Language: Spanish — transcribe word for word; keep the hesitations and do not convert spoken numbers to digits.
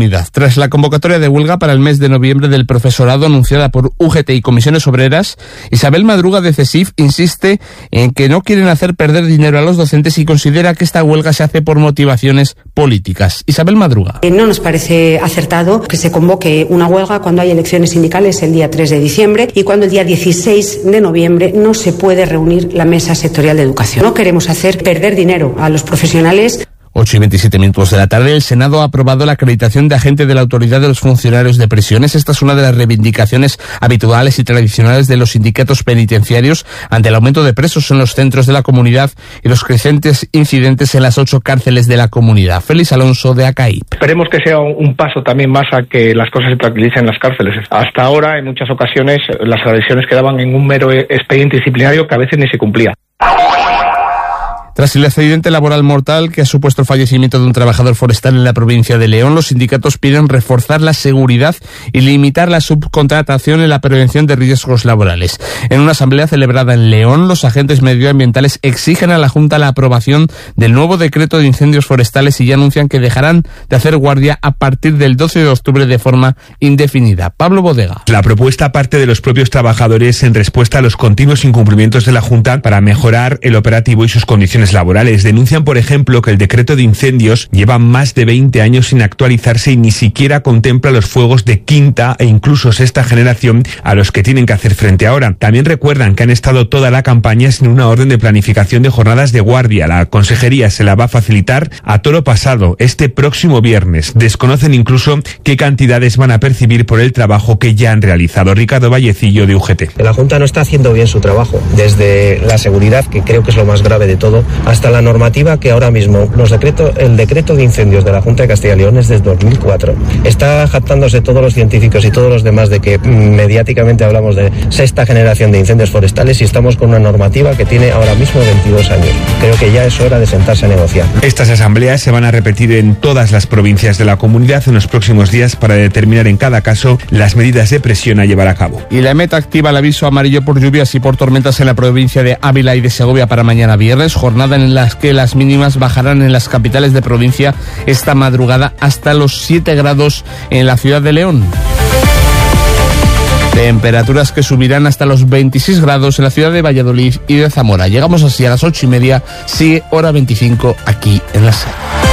Tras la convocatoria de huelga para el mes de noviembre del profesorado anunciada por U G T y Comisiones Obreras, Isabel Madruga de CESIF insiste en que no quieren hacer perder dinero a los docentes y considera que esta huelga se hace por motivaciones políticas. Isabel Madruga. No nos parece acertado que se convoque una huelga cuando hay elecciones sindicales el día tres de diciembre y cuando el día dieciséis de noviembre no se puede reunir la Mesa Sectorial de Educación. No queremos hacer perder dinero a los profesionales. ocho y veintisiete minutos de la tarde, el Senado ha aprobado la acreditación de agente de la Autoridad de los Funcionarios de Prisiones. Esta es una de las reivindicaciones habituales y tradicionales de los sindicatos penitenciarios ante el aumento de presos en los centros de la comunidad y los crecientes incidentes en las ocho cárceles de la comunidad. Félix Alonso, de A C A I P. Esperemos que sea un paso también más a que las cosas se tranquilicen en las cárceles. Hasta ahora, en muchas ocasiones, las agresiones quedaban en un mero expediente disciplinario que a veces ni se cumplía. Tras el accidente laboral mortal que ha supuesto el fallecimiento de un trabajador forestal en la provincia de León, los sindicatos piden reforzar la seguridad y limitar la subcontratación en la prevención de riesgos laborales. En una asamblea celebrada en León, los agentes medioambientales exigen a la Junta la aprobación del nuevo decreto de incendios forestales y ya anuncian que dejarán de hacer guardia a partir del doce de octubre de forma indefinida. Pablo Bodega. La propuesta parte de los propios trabajadores en respuesta a los continuos incumplimientos de la Junta para mejorar el operativo y sus condiciones laborales. Denuncian, por ejemplo, que el decreto de incendios lleva más de veinte años sin actualizarse y ni siquiera contempla los fuegos de quinta e incluso sexta generación a los que tienen que hacer frente ahora. También recuerdan que han estado toda la campaña sin una orden de planificación de jornadas de guardia. La consejería se la va a facilitar a toro pasado, este próximo viernes. Desconocen incluso qué cantidades van a percibir por el trabajo que ya han realizado. Ricardo Vallecillo, de U G T. La Junta no está haciendo bien su trabajo, desde la seguridad, que creo que es lo más grave de todo, hasta la normativa que ahora mismo, los decretos, el decreto de incendios de la Junta de Castilla y León es desde dos mil cuatro. Está jactándose todos los científicos y todos los demás de que mediáticamente hablamos de sexta generación de incendios forestales y estamos con una normativa que tiene ahora mismo veintidós años. Creo que ya es hora de sentarse a negociar. Estas asambleas se van a repetir en todas las provincias de la comunidad en los próximos días para determinar en cada caso las medidas de presión a llevar a cabo. Y la EMET activa el aviso amarillo por lluvias y por tormentas en la provincia de Ávila y de Segovia para mañana viernes, jornada en las que las mínimas bajarán en las capitales de provincia esta madrugada hasta los siete grados en la ciudad de León. Temperaturas que subirán hasta los veintiséis grados en la ciudad de Valladolid y de Zamora. Llegamos así a las ocho y media, sigue hora veinticinco aquí en la SER.